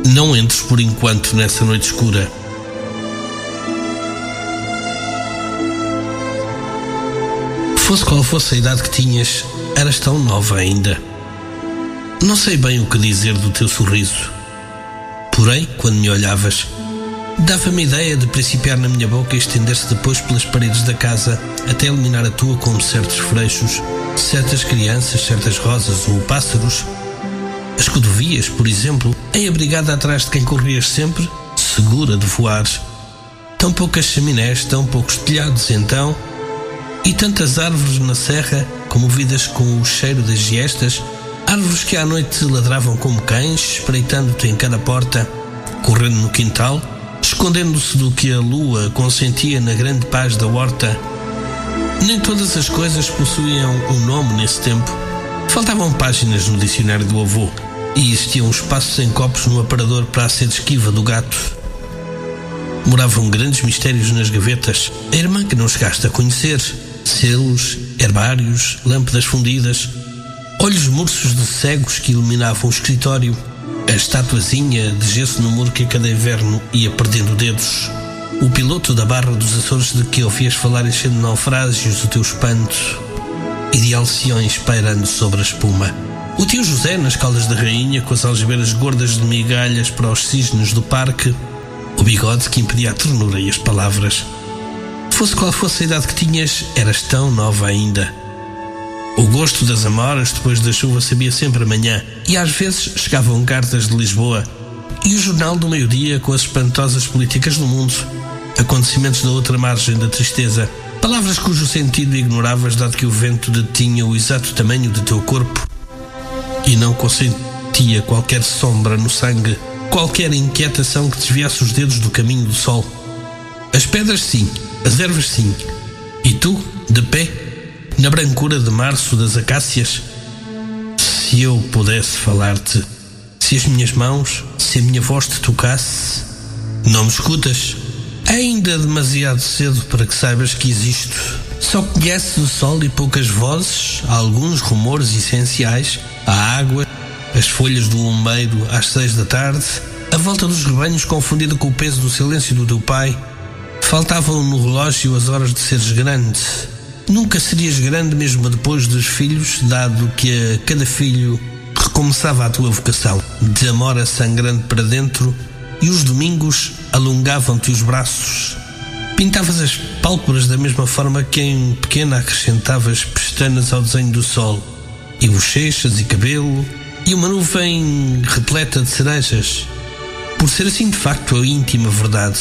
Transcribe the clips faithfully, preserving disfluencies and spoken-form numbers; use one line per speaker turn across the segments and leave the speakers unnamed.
Não entres por enquanto nessa noite escura. Fosse qual fosse a idade que tinhas, eras tão nova ainda. Não sei bem o que dizer do teu sorriso. Porém, quando me olhavas, dava-me a ideia de principiar na minha boca e estender-se depois pelas paredes da casa até eliminar a tua como certos freixos, certas crianças, certas rosas ou pássaros. As codovias, por exemplo, abrigada atrás de quem corrias sempre, segura de voar. Tão poucas chaminés, tão poucos telhados então, e tantas árvores na serra, comovidas com o cheiro das giestas, árvores que à noite ladravam como cães, espreitando-te em cada porta, correndo no quintal, escondendo-se do que a lua consentia na grande paz da horta. Nem todas as coisas possuíam um nome nesse tempo. Faltavam páginas no dicionário do avô e existiam espaços em copos no aparador para a sede esquiva do gato. Moravam grandes mistérios nas gavetas, a irmã que não chegaste a conhecer, selos, herbários, lâmpadas fundidas, olhos murchos de cegos que iluminavam o escritório, a estatuazinha de gesso no muro que a cada inverno ia perdendo dedos, o piloto da Barra dos Açores de que ouvias falar enchendo naufrágios o teu espanto, e de alciões pairando sobre a espuma. O tio José nas Caldas da Rainha, com as algibeiras gordas de migalhas para os cisnes do parque, o bigode que impedia a ternura e as palavras. Fosse qual fosse a idade que tinhas, eras tão nova ainda. O gosto das amoras depois da chuva sabia sempre amanhã, e às vezes chegavam cartas de Lisboa, e o jornal do meio-dia com as espantosas políticas do mundo, acontecimentos da outra margem da tristeza, palavras cujo sentido ignoravas, dado que o vento detinha o exato tamanho do teu corpo e não consentia qualquer sombra no sangue, qualquer inquietação que desviasse os dedos do caminho do sol. As pedras sim, as ervas sim, e tu, de pé, na brancura de março das acácias. Se eu pudesse falar-te, se as minhas mãos, se a minha voz te tocasse. Não me escutas? Ainda demasiado cedo para que saibas que existo. Só conheces o sol e poucas vozes, alguns rumores essenciais, a água, as folhas do umeiro às seis da tarde, a volta dos rebanhos confundida com o peso do silêncio do teu pai. Faltavam no relógio as horas de seres grande. Nunca serias grande mesmo depois dos filhos, dado que a cada filho recomeçava a tua vocação, de amora sangrando para dentro, e os domingos alongavam-te os braços. Pintavas as pálpebras da mesma forma que em pequena acrescentavas pestanas ao desenho do sol, e bochechas e cabelo, e uma nuvem repleta de cerejas, por ser assim de facto a íntima verdade.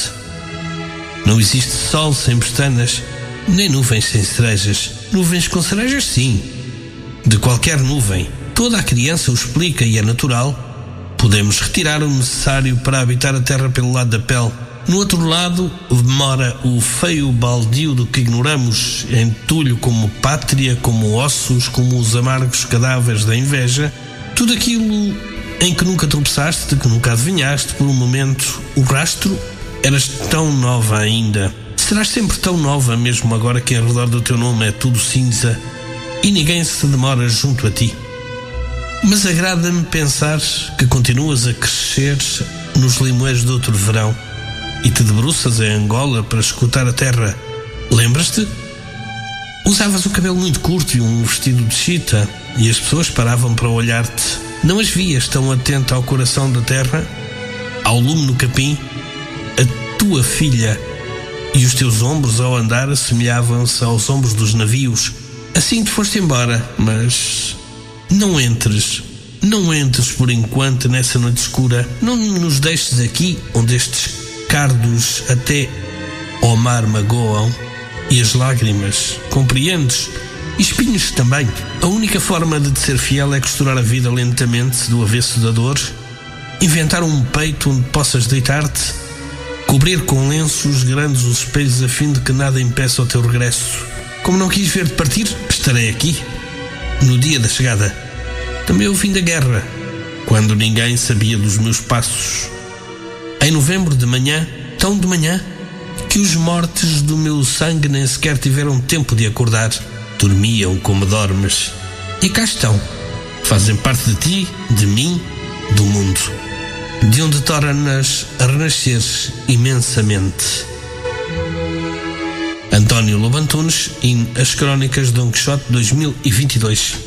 Não existe sol sem pestanas, nem nuvens sem cerejas. Nuvens com cerejas, sim. De qualquer nuvem, toda a criança o explica e é natural. Podemos retirar o necessário para habitar a terra pelo lado da pele. No outro lado mora o feio baldio do que ignoramos, entulho como pátria, como ossos, como os amargos cadáveres da inveja. Tudo aquilo em que nunca tropeçaste, de que nunca adivinhaste por um momento o rastro. Eras tão nova ainda. Serás sempre tão nova, mesmo agora que em redor do teu nome é tudo cinza e ninguém se demora junto a ti. Mas agrada-me pensar que continuas a crescer nos limoeiros de outro verão e te debruças em Angola para escutar a terra. Lembras-te? Usavas o cabelo muito curto e um vestido de chita, e as pessoas paravam para olhar-te. Não as vias tão atenta ao coração da terra, ao lume no capim. A tua filha e os teus ombros ao andar assemelhavam-se aos ombros dos navios. Assim te foste embora, mas não entres, não entres por enquanto nessa noite escura. Não nos deixes aqui, onde estes cardos até ao mar magoam e as lágrimas, compreendes? E espinhos também. A única forma de te ser fiel é costurar a vida lentamente do avesso da dor, inventar um peito onde possas deitar-te, cobrir com lenços grandes os espelhos a fim de que nada impeça o teu regresso. Como não quis ver-te partir, estarei aqui, no dia da chegada. Também o fim da guerra, quando ninguém sabia dos meus passos. Em novembro de manhã, tão de manhã, que os mortos do meu sangue nem sequer tiveram tempo de acordar. Dormiam como dormes. E cá estão. Fazem parte de ti, de mim, do mundo. de onde tornas a renascer imensamente. António Lobo Antunes, in As Crónicas de Dom Quixote dois mil e vinte e dois.